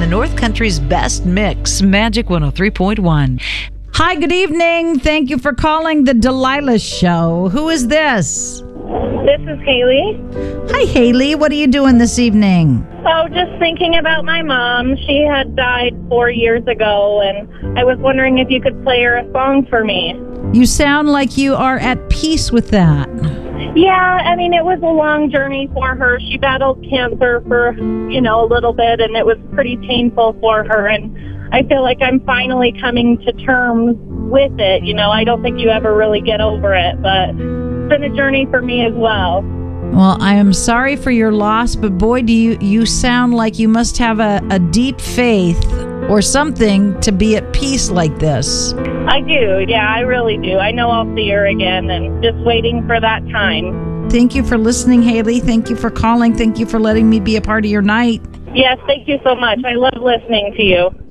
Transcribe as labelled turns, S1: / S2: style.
S1: the North Country's best mix, Magic 103.1. Hi, good evening. Thank you for calling the Delilah Show. Who is this?
S2: This is Haley.
S1: Hi, Haley. What are you doing this evening?
S2: Oh, just thinking about my mom. She had died 4 years ago, and I was wondering if you could play her a song for me.
S1: You sound like you are at peace with that.
S2: Yeah, I mean, it was a long journey for her. She battled cancer for, a little bit, and it was pretty painful for her. And I feel like I'm finally coming to terms with it. I don't think you ever really get over it, but it's been a journey for me as well.
S1: Well, I am sorry for your loss, but boy, do you sound like you must have a deep faith or something to be at peace like this.
S2: I do. Yeah, I really do. I know I'll see her again, and just waiting for that time.
S1: Thank you for listening, Haley. Thank you for calling. Thank you for letting me be a part of your night.
S2: Yes, thank you so much. I love listening to you.